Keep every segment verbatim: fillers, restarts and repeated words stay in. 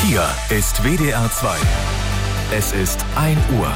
Hier ist W D R zwei. Es ist ein Uhr.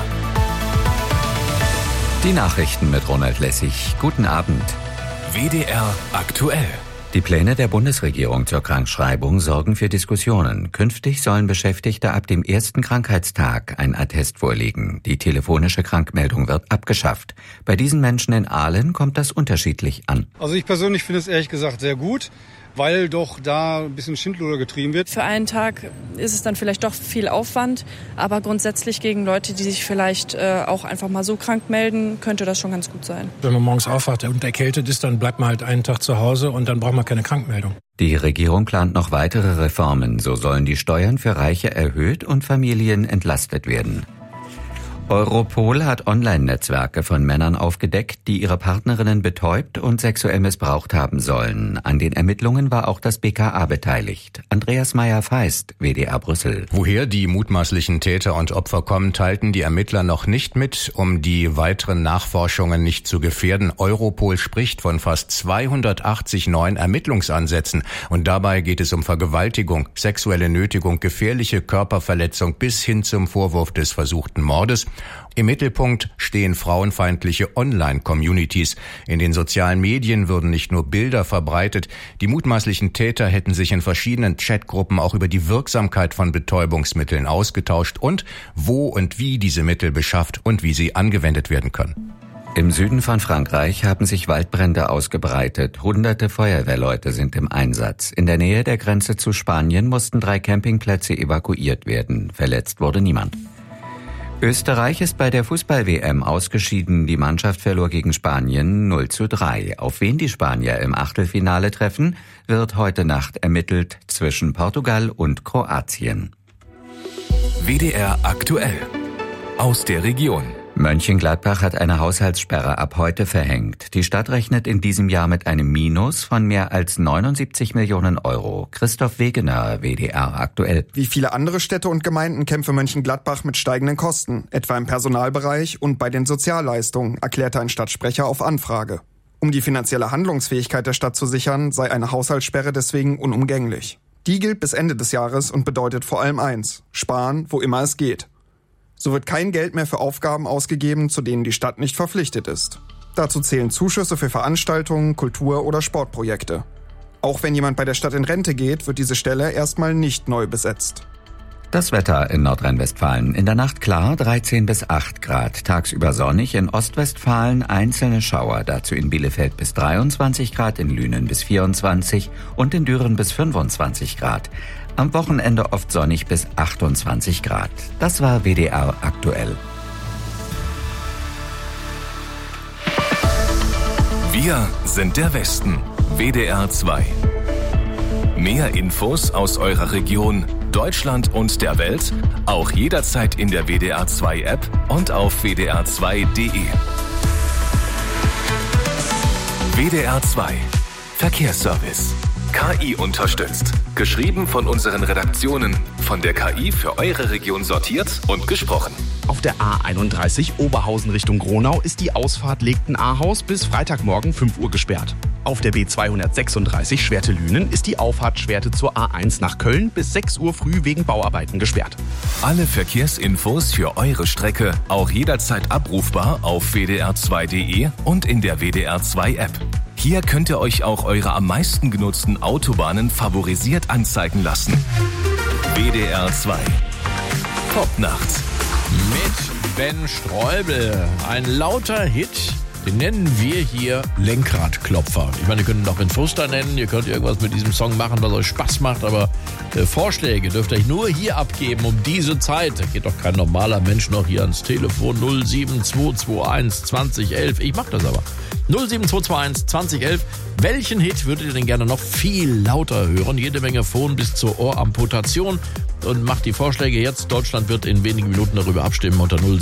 Die Nachrichten mit Ronald Lessig. Guten Abend. W D R aktuell. Die Pläne der Bundesregierung zur Krankschreibung sorgen für Diskussionen. Künftig sollen Beschäftigte ab dem ersten Krankheitstag ein Attest vorlegen. Die telefonische Krankmeldung wird abgeschafft. Bei diesen Menschen in Aalen kommt das unterschiedlich an. Also ich persönlich finde es ehrlich gesagt sehr gut, weil doch da ein bisschen Schindluder getrieben wird. Für einen Tag ist es dann vielleicht doch viel Aufwand, aber grundsätzlich gegen Leute, die sich vielleicht äh, auch einfach mal so krank melden, könnte das schon ganz gut sein. Wenn man morgens aufwacht und erkältet ist, dann bleibt man halt einen Tag zu Hause und dann braucht man keine Krankmeldung. Die Regierung plant noch weitere Reformen. So sollen die Steuern für Reiche erhöht und Familien entlastet werden. Europol hat Online-Netzwerke von Männern aufgedeckt, die ihre Partnerinnen betäubt und sexuell missbraucht haben sollen. An den Ermittlungen war auch das B K A beteiligt. Andreas Meyer-Feist, W D R Brüssel. Woher die mutmaßlichen Täter und Opfer kommen, teilten die Ermittler noch nicht mit, um die weiteren Nachforschungen nicht zu gefährden. Europol spricht von fast zweihundertachtzig neuen Ermittlungsansätzen. Und dabei geht es um Vergewaltigung, sexuelle Nötigung, gefährliche Körperverletzung bis hin zum Vorwurf des versuchten Mordes. Im Mittelpunkt stehen frauenfeindliche Online-Communities. In den sozialen Medien würden nicht nur Bilder verbreitet, die mutmaßlichen Täter hätten sich in verschiedenen Chatgruppen auch über die Wirksamkeit von Betäubungsmitteln ausgetauscht und wo und wie diese Mittel beschafft und wie sie angewendet werden können. Im Süden von Frankreich haben sich Waldbrände ausgebreitet. Hunderte Feuerwehrleute sind im Einsatz. In der Nähe der Grenze zu Spanien mussten drei Campingplätze evakuiert werden. Verletzt wurde niemand. Österreich ist bei der Fußball-W M ausgeschieden. Die Mannschaft verlor gegen Spanien null zu drei. Auf wen die Spanier im Achtelfinale treffen, wird heute Nacht ermittelt zwischen Portugal und Kroatien. W D R aktuell. Aus der Region. Mönchengladbach hat eine Haushaltssperre ab heute verhängt. Die Stadt rechnet in diesem Jahr mit einem Minus von mehr als neunundsiebzig Millionen Euro. Christoph Wegener, W D R aktuell. Wie viele andere Städte und Gemeinden kämpfe Mönchengladbach mit steigenden Kosten, etwa im Personalbereich und bei den Sozialleistungen, erklärte ein Stadtsprecher auf Anfrage. Um die finanzielle Handlungsfähigkeit der Stadt zu sichern, sei eine Haushaltssperre deswegen unumgänglich. Die gilt bis Ende des Jahres und bedeutet vor allem eins: Sparen, wo immer es geht. So wird kein Geld mehr für Aufgaben ausgegeben, zu denen die Stadt nicht verpflichtet ist. Dazu zählen Zuschüsse für Veranstaltungen, Kultur- oder Sportprojekte. Auch wenn jemand bei der Stadt in Rente geht, wird diese Stelle erstmal nicht neu besetzt. Das Wetter in Nordrhein-Westfalen. In der Nacht klar, dreizehn bis acht Grad. Tagsüber sonnig, in Ostwestfalen einzelne Schauer. Dazu in Bielefeld bis dreiundzwanzig Grad, in Lünen bis vierundzwanzig und in Düren bis fünfundzwanzig Grad. Am Wochenende oft sonnig bis achtundzwanzig Grad. Das war W D R aktuell. Wir sind der Westen. W D R zwei. Mehr Infos aus eurer Region, Deutschland und der Welt, auch jederzeit in der W D R zwei App und auf w d r zwei punkt d e. W D R zwei. Verkehrsservice. K I unterstützt. Geschrieben von unseren Redaktionen. Von der K I für eure Region sortiert und gesprochen. Auf der A einunddreißig Oberhausen Richtung Gronau ist die Ausfahrt Legten-Ahaus bis Freitagmorgen fünf Uhr gesperrt. Auf der B zweihundertsechsunddreißig Schwerte-Lünen ist die Auffahrt Schwerte zur A eins nach Köln bis sechs Uhr früh wegen Bauarbeiten gesperrt. Alle Verkehrsinfos für eure Strecke auch jederzeit abrufbar auf w d r zwei punkt d e und in der W D R zwei App. Hier könnt ihr euch auch eure am meisten genutzten Autobahnen favorisiert anzeigen lassen. W D R zwei. Popnacht. Mit Ben Streubel. Ein lauter Hit. Den nennen wir hier Lenkradklopfer. Ich meine, ihr könnt ihn auch Ben Fuster nennen. Ihr könnt irgendwas mit diesem Song machen, was euch Spaß macht. Aber äh, Vorschläge dürft ihr euch nur hier abgeben um diese Zeit. Da geht doch kein normaler Mensch noch hier ans Telefon. null sieben zwei zwei eins zwanzig elf. Ich mach das aber. null sieben zwei zwei eins zwanzig elf. Welchen Hit würdet ihr denn gerne noch viel lauter hören? Jede Menge Phon bis zur Ohramputation. Und macht die Vorschläge jetzt. Deutschland wird in wenigen Minuten darüber abstimmen unter null